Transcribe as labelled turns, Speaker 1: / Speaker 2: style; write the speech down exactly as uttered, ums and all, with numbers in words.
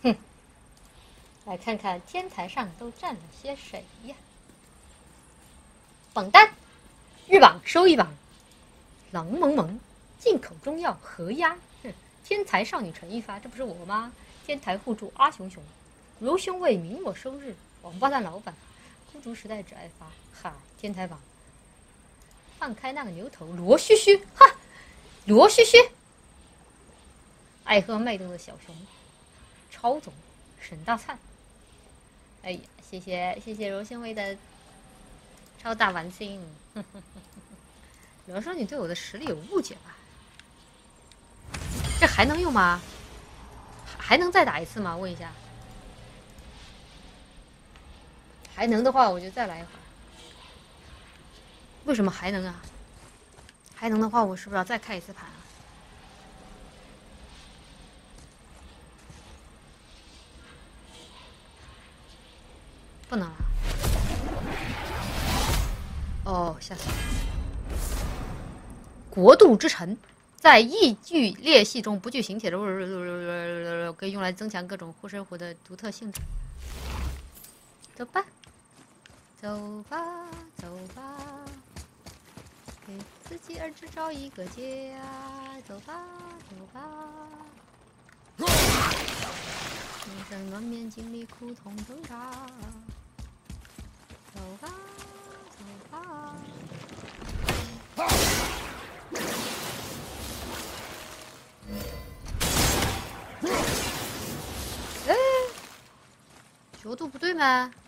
Speaker 1: 哼，来看看天台上都站了些谁呀？榜单，日榜收一榜，狼萌萌，进口中药合压。哼，天才少女陈一发，这不是我吗？天台互助阿熊熊，如兄为明我收日，王八蛋老板，孤独时代只爱发。嗨，天台榜，放开那个牛头罗须须，哈，罗须须，爱喝麦豆的小熊，超总沈大灿。哎呀，谢谢谢谢柔兄为的超大玩心。有人说你对我的实力有误解吧？这还能用吗？还能再打一次吗？问一下。还能的话，我就再来一会儿。为什么还能啊？还能的话，我是不是要再开一次盘啊？不能了。哦，吓死了！国度之城，在异剧裂隙中不具形体的，可以用来增强各种护身符的独特性质。走吧，走吧，走吧，给自己儿子找一个家。走吧，走吧。人生难免经历苦痛挣扎。走吧，走吧。哎，角度不对吗？